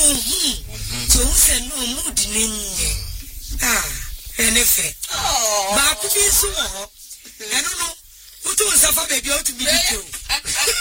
so who said no mood in anything. But I could be so. I don't know who to suffer baby out to be.